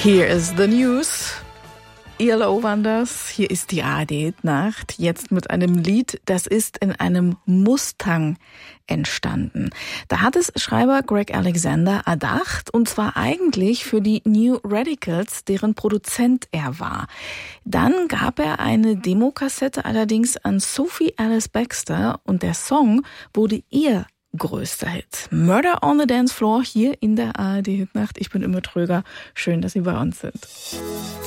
Here is the news. ELO waren das. Hier ist die ARD-Nacht. Jetzt mit einem Lied, das ist in einem Mustang entstanden. Da hat es Schreiber Greg Alexander erdacht, und zwar eigentlich für die New Radicals, deren Produzent er war. Dann gab er eine Demokassette allerdings an Sophie Alice Baxter und der Song wurde ihr größter Hit. Murder on the Dance Floor hier in der ARD-Nacht. Ich bin Imme Tröger. Schön, dass Sie bei uns sind.